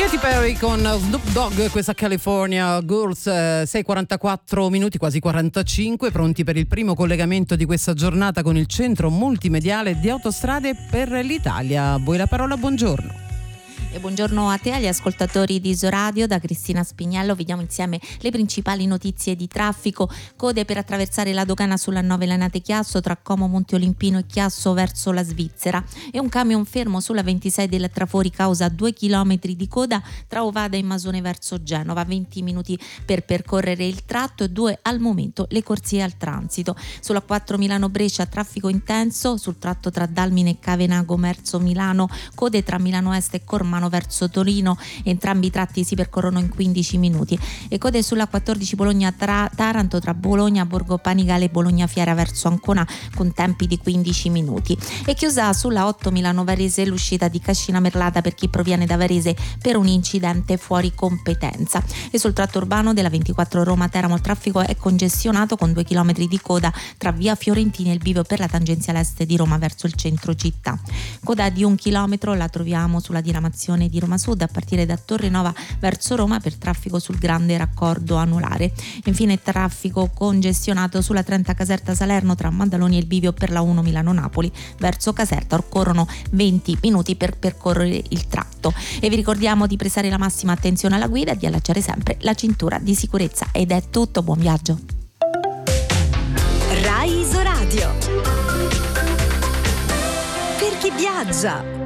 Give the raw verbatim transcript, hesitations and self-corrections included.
Katy Perry con Snoop Dogg, questa California Girls. eh, sei e quarantaquattro minuti, quasi quarantacinque, pronti per il primo collegamento di questa giornata con il centro multimediale di Autostrade per l'Italia. A voi la parola, buongiorno. E buongiorno a te, agli ascoltatori di Isoradio. Da Cristina Spiniello vediamo insieme le principali notizie di traffico. Code per attraversare la dogana sulla nove Lanate Chiasso tra Como Monte Olimpino e Chiasso verso la Svizzera, e un camion fermo sulla ventisei del Trafori causa due chilometri di coda tra Ovada e Masone verso Genova, venti minuti per percorrere il tratto e due al momento le corsie al transito. Sulla quattro Milano Brescia traffico intenso sul tratto tra Dalmine e Cavenago Merzo Milano, code tra Milano Est e Cormano verso Torino, entrambi i tratti si percorrono in quindici minuti, e code sulla quattordici Bologna tra Taranto tra Bologna, Borgo Panigale e Bologna Fiera verso Ancona con tempi di quindici minuti. E chiusa sulla otto Milano Varese l'uscita di Cascina Merlata per chi proviene da Varese per un incidente fuori competenza. E sul tratto urbano della ventiquattro Roma Teramo il traffico è congestionato con due chilometri di coda tra via Fiorentini e il bivio per la tangenziale est di Roma verso il centro città. Coda di un chilometro la troviamo sulla diramazione di Roma Sud a partire da Torre Nova verso Roma per traffico sul grande raccordo anulare. Infine traffico congestionato sulla trenta Caserta Salerno tra Maddaloni e il bivio per la uno Milano Napoli verso Caserta, occorrono venti minuti per percorrere il tratto. E vi ricordiamo di prestare la massima attenzione alla guida e di allacciare sempre la cintura di sicurezza. Ed è tutto, buon viaggio. Rai Isoradio, per chi viaggia.